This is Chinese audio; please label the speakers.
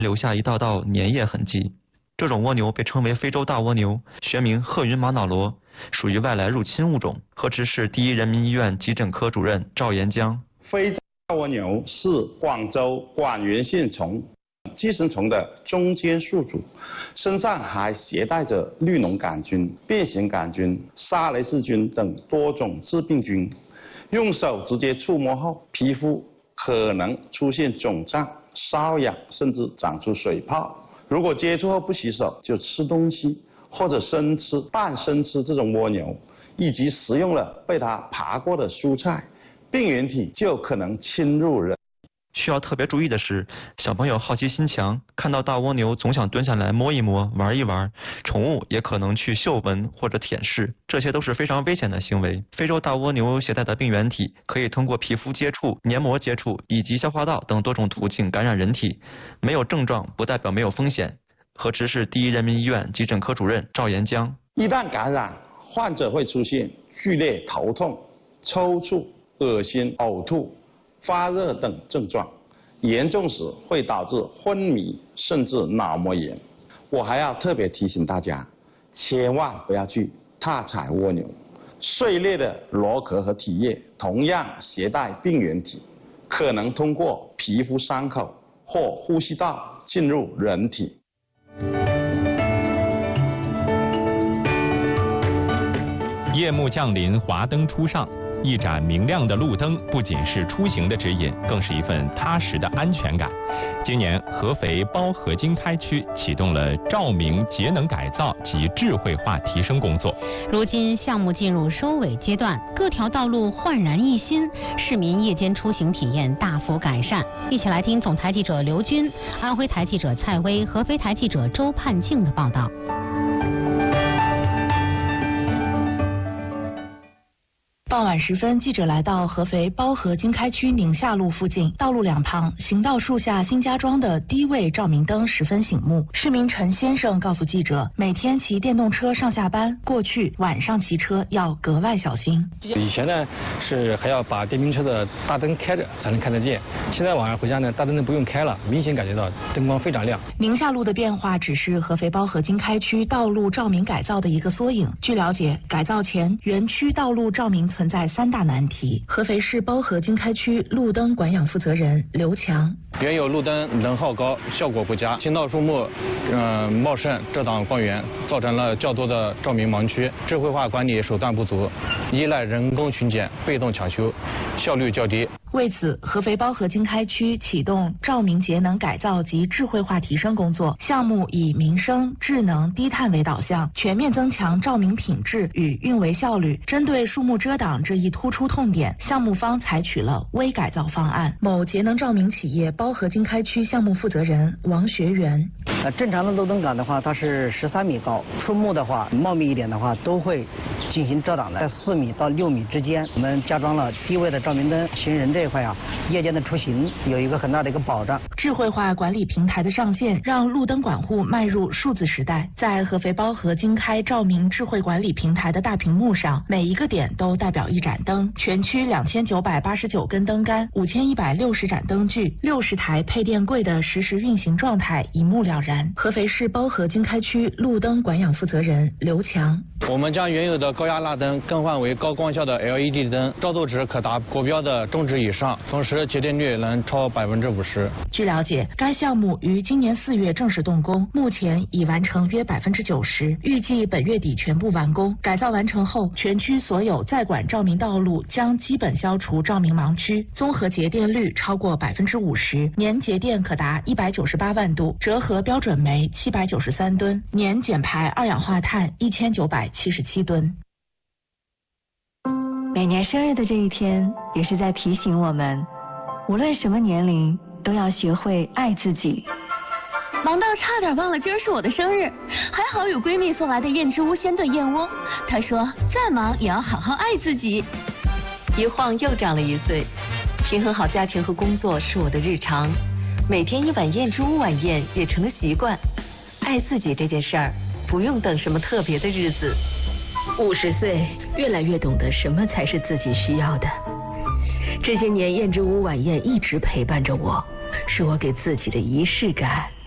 Speaker 1: 留下一道道粘液痕迹。这种蜗牛被称为非洲大蜗牛，学名褐云玛瑙螺，属于外来入侵物种。河池市第一人民医院急诊科主任赵延江。
Speaker 2: 非洲大蜗牛是广州管源线虫寄生虫的中间宿主，身上还携带着绿脓杆菌、变形杆菌、沙雷氏菌等多种致病菌。用手直接触摸后，皮肤可能出现肿胀、瘙痒，甚至长出水泡。如果接触后不洗手就吃东西，或者生吃、半生吃这种蜗牛，以及食用了被它爬过的蔬菜，病原体就可能侵入人。
Speaker 1: 需要特别注意的是，小朋友好奇心强，看到大蜗牛总想蹲下来摸一摸、玩一玩，宠物也可能去嗅闻或者舔舐，这些都是非常危险的行为。非洲大蜗牛携带的病原体可以通过皮肤接触、黏膜接触以及消化道等多种途径感染人体，没有症状不代表没有风险。河池市第一人民医院急诊科主任赵延江。
Speaker 2: 一旦感染，患者会出现剧烈头痛、抽搐、恶心、呕吐、发热等症状，严重时会导致昏迷甚至脑膜炎。我还要特别提醒大家，千万不要去踏踩蜗牛，碎裂的螺壳和体液同样携带病原体，可能通过皮肤伤口或呼吸道进入人体。
Speaker 3: 夜幕降临，华灯初上，一盏明亮的路灯不仅是出行的指引，更是一份踏实的安全感。今年合肥包河经开区启动了照明节能改造及智慧化提升工作。
Speaker 4: 如今项目进入收尾阶段，各条道路焕然一新，市民夜间出行体验大幅改善。一起来听总台记者刘军、安徽台记者蔡薇、合肥台记者周盼静的报道。
Speaker 5: 傍晚时分，记者来到合肥包河经开区宁夏路附近，道路两旁行道树下新加装的低位照明灯十分醒目。市民陈先生告诉记者，每天骑电动车上下班，过去晚上骑车要格外小心。
Speaker 6: 以前呢是还要把电瓶车的大灯开着才能看得见，现在晚上回家呢，大灯不用开了，明显感觉到灯光非常亮。
Speaker 5: 宁夏路的变化只是合肥包河经开区道路照明改造的一个缩影。据了解，改造前园区道路照明存在三大难题。合肥市包河经开区路灯管养负责人刘强：
Speaker 6: 原有路灯能耗高，效果不佳，行道树木茂盛，遮挡光源，造成了较多的照明盲区。智慧化管理手段不足，依赖人工巡检、被动抢修，效率较低。
Speaker 5: 为此，合肥包河经开区启动照明节能改造及智慧化提升工作，项目以民生、智能、低碳为导向，全面增强照明品质与运维效率。针对树木遮挡这一突出痛点，项目方采取了微改造方案。某节能照明企业包河经开区项目负责人王学元：
Speaker 7: 正常的路灯杆的话，它是13米高，树木的话茂密一点的话，都会进行遮挡的，在4米到6米之间，我们加装了低位的照明灯，行人这一块夜间的出行有一个很大的一个保障。
Speaker 5: 智慧化管理平台的上线，让路灯管户迈入数字时代。在合肥包河经开照明智慧管理平台的大屏幕上，每一个点都代表一盏灯，全区2989根灯杆，5160盏灯具，60台配电柜的实时运行状态一目了然。合肥市包河经开区路灯管养负责人刘强：
Speaker 6: 我们将原有的高压蜡灯更换为高光效的 LED 灯，照度值可达国标的中值以上，同时节电率能超50%。
Speaker 5: 据了解，该项目于今年4月正式动工，目前已完成约90%，预计本月底全部完工。改造完成后，全区所有在管照明道路将基本消除照明盲区，综合节电率超过50%，年节电可达198万度，折合标准煤793吨，年减排二氧化碳1977吨。
Speaker 8: 每年生日的这一天，也是在提醒我们，无论什么年龄，都要学会爱自己。
Speaker 9: 忙到差点忘了今儿是我的生日，还好有闺蜜送来的燕之屋鲜炖燕窝。她说再忙也要好好爱自己。
Speaker 10: 一晃又长了1岁，平衡好家庭和工作是我的日常，每天1碗燕之屋晚宴也成了习惯。爱自己这件事儿，不用等什么特别的日子。
Speaker 11: 50岁，越来越懂得什么才是自己需要的。这些年，燕之屋晚宴一直陪伴着我，是我给自己的仪式感。